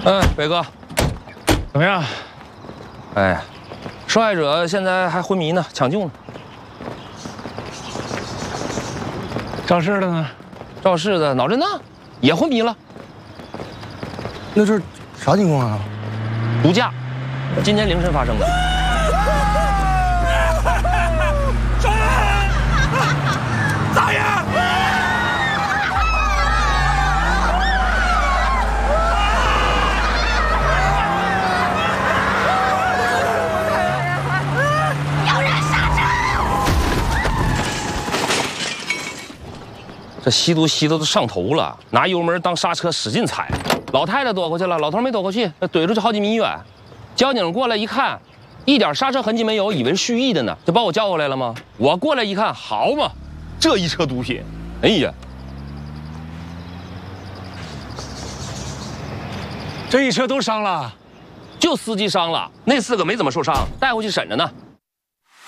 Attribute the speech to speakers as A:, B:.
A: 哎，北哥，
B: 怎么样？
A: 哎，受害者现在还昏迷呢，抢救呢。
B: 肇事的呢？
A: 肇事的脑震荡，也昏迷了。
C: 那这啥情况啊？
A: 毒驾，今天凌晨发生的。
D: 少爷，大爷！
A: 这吸毒吸的都上头了，拿油门当刹车使劲踩。老太太躲过去了，老头没躲过去，怼出去好几米远。交警过来一看，一点刹车痕迹没有，以为是蓄意的呢，就把我叫过来了吗？我过来一看，好嘛，这一车毒品，哎呀，
B: 这一车都伤了，
A: 就司机伤了，那4个没怎么受伤，带回去审着呢。